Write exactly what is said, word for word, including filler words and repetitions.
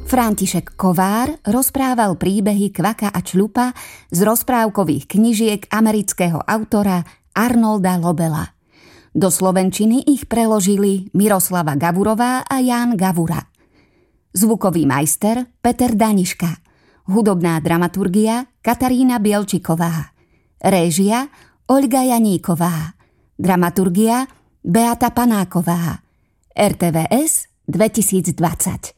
František Kovár rozprával príbehy Kvaka a Čľupa z rozprávkových knižiek amerického autora Arnolda Lobela. Do slovenčiny ich preložili Miroslava Gavurová a Ján Gavura. Zvukový majster Peter Daniška. Hudobná dramaturgia Katarína Bielčiková. Réžia Oľga Janíková. Dramaturgia Beata Panáková. er té vé es dvetisícdvadsať.